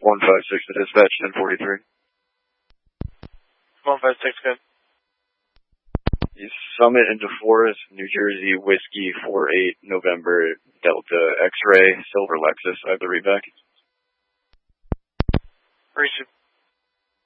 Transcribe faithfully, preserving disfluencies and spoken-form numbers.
one five six to dispatch, ten forty-three. one five six, good. Summit into Forest, New Jersey, Whiskey four eight, November, Delta, X-Ray, Silver Lexus. I have the read back. Receive.